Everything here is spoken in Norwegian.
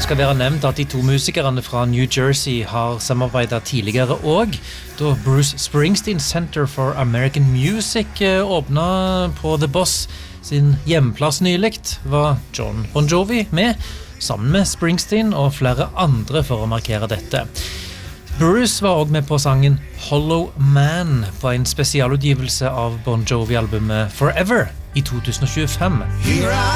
Skal være nevnt at de to musikerne fra New Jersey har samarbeidet tidligere også, da Bruce Springsteen Center for American Music åpnet på The Boss sin hjemplass nyligt, var John Bon Jovi med, sammen med Springsteen og flere andre for å markere dette. Bruce var også med på sangen Hollow Man på en spesialutgivelse av Bon Jovi-albumet Forever i 2025.